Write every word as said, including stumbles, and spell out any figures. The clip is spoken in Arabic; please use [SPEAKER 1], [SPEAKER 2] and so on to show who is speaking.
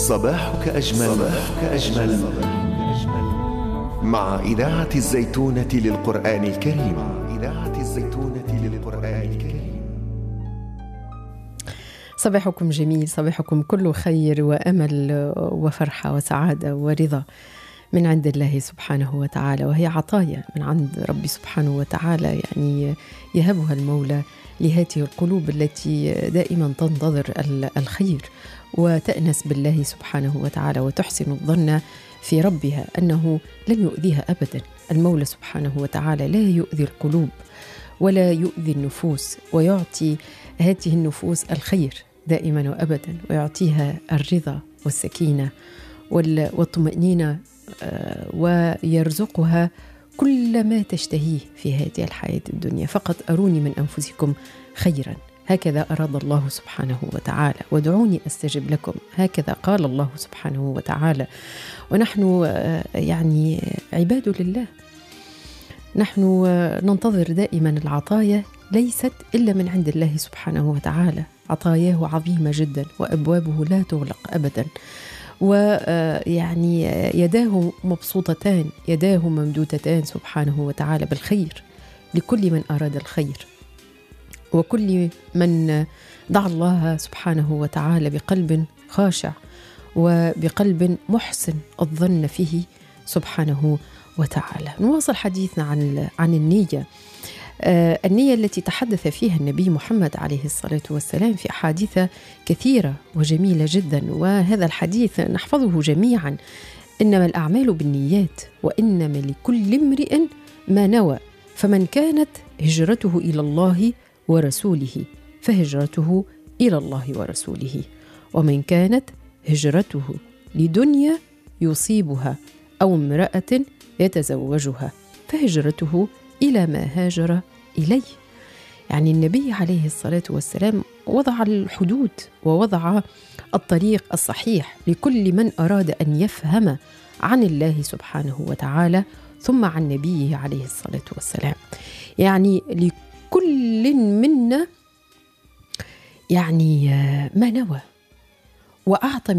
[SPEAKER 1] صباحك أجمل, صباحك أجمل مع إذاعة الزيتونة للقرآن الكريم. إذاعة الزيتونة للقرآن الكريم.
[SPEAKER 2] صباحكم جميل، صباحكم كله خير وأمل وفرحة وسعادة ورضا من عند الله سبحانه وتعالى، وهي عطايا من عند ربي سبحانه وتعالى، يعني يهبها المولى لهذه القلوب التي دائما تنتظر الخير وتأنس بالله سبحانه وتعالى وتحسن الظن في ربها أنه لن يؤذيها أبدا. المولى سبحانه وتعالى لا يؤذي القلوب ولا يؤذي النفوس، ويعطي هذه النفوس الخير دائما وأبدا، ويعطيها الرضا والسكينة والطمأنينة، ويرزقها كل ما تشتهيه في هذه الحياة الدنيا. فقط أروني من أنفسكم خيرا، هكذا أراد الله سبحانه وتعالى، ودعوني أستجب لكم، هكذا قال الله سبحانه وتعالى. ونحن يعني عباد لله، نحن ننتظر دائما العطايا ليست إلا من عند الله سبحانه وتعالى. عطاياه عظيمة جدا وأبوابه لا تغلق أبدا، ويعني يداه مبسوطتان، يداه ممدودتان سبحانه وتعالى بالخير لكل من أراد الخير، وكل من دعا الله سبحانه وتعالى بقلب خاشع وبقلب محسن الظن فيه سبحانه وتعالى. نواصل حديثنا عن عن النية، آه النية التي تحدث فيها النبي محمد عليه الصلاة والسلام في أحاديث كثيرة وجميلة جدا، وهذا الحديث نحفظه جميعا: إنما الأعمال بالنيات وإنما لكل امرئ ما نوى، فمن كانت هجرته إلى الله ورسوله فهجرته إلى الله ورسوله، ومن كانت هجرته لدنيا يصيبها أو امرأة يتزوجها فهجرته إلى ما هاجر إليه. يعني النبي عليه الصلاة والسلام وضع الحدود ووضع الطريق الصحيح لكل من أراد أن يفهم عن الله سبحانه وتعالى ثم عن نبيه عليه الصلاة والسلام. يعني لكل منا يعني ما نوى وأعطى